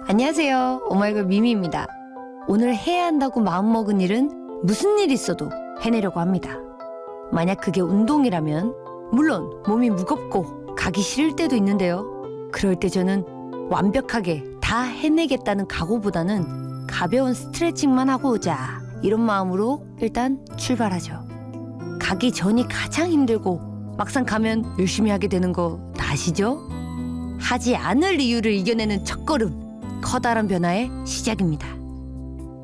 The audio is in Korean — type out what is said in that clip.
안녕하세요. 오마이걸 미미입니다. 오늘 해야 한다고 마음먹은 일은 무슨 일 있어도 해내려고 합니다. 만약 그게 운동이라면 물론 몸이 무겁고 가기 싫을 때도 있는데요. 그럴 때 저는 완벽하게 다 해내겠다는 각오보다는 가벼운 스트레칭만 하고 오자 이런 마음으로 일단 출발하죠. 가기 전이 가장 힘들고 막상 가면 열심히 하게 되는 거 다 아시죠? 하지 않을 이유를 이겨내는 첫걸음, 커다란 변화의 시작입니다.